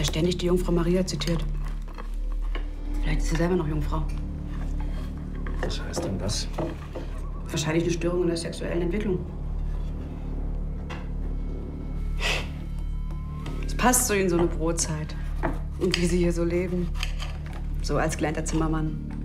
er ständig die Jungfrau Maria zitiert. Vielleicht ist sie selber noch Jungfrau. Was heißt denn das? Wahrscheinlich eine Störung in der sexuellen Entwicklung. Es passt so in so eine Brotzeit. Und wie sie hier so leben. So als gelernter Zimmermann.